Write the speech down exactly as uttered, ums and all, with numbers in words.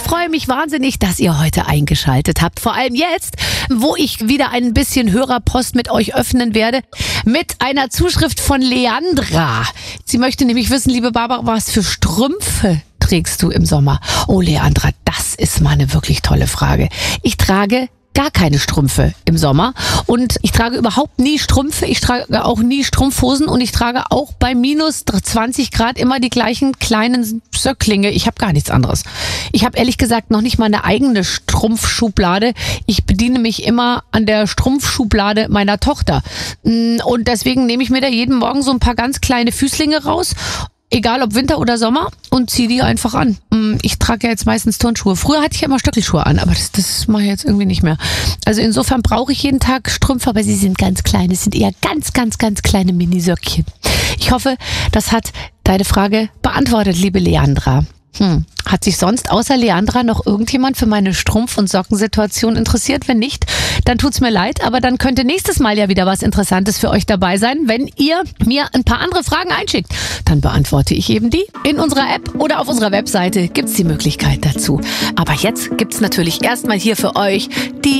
freue mich wahnsinnig, dass ihr heute eingeschaltet habt. Vor allem jetzt, wo ich wieder ein bisschen Hörerpost mit euch öffnen werde, mit einer Zuschrift von Leandra. Sie möchte nämlich wissen, liebe Barbara, was für Strümpfe trägst du im Sommer? Oh, Leandra, das ist mal eine wirklich tolle Frage. Ich trage gar keine Strümpfe im Sommer und ich trage überhaupt nie Strümpfe, ich trage auch nie Strumpfhosen und ich trage auch bei minus zwanzig Grad immer die gleichen kleinen Söcklinge. Ich habe gar nichts anderes. Ich habe ehrlich gesagt noch nicht mal eine eigene Strumpfschublade. Ich bediene mich immer an der Strumpfschublade meiner Tochter und deswegen nehme ich mir da jeden Morgen so ein paar ganz kleine Füßlinge raus. Egal ob Winter oder Sommer, und zieh die einfach an. Ich trage ja jetzt meistens Turnschuhe. Früher hatte ich ja immer Stöckelschuhe an, aber das, das mache ich jetzt irgendwie nicht mehr. Also insofern brauche ich jeden Tag Strümpfe, aber sie sind ganz klein. Es sind eher ganz, ganz, ganz kleine Minisöckchen. Ich hoffe, das hat deine Frage beantwortet, liebe Leandra. Hm. Hat sich sonst außer Leandra noch irgendjemand für meine Strumpf- und Sockensituation interessiert? Wenn nicht, dann tut's mir leid, aber dann könnte nächstes Mal ja wieder was Interessantes für euch dabei sein. Wenn ihr mir ein paar andere Fragen einschickt, dann beantworte ich eben die. In unserer App oder auf unserer Webseite gibt's die Möglichkeit dazu. Aber jetzt gibt's natürlich erstmal hier für euch die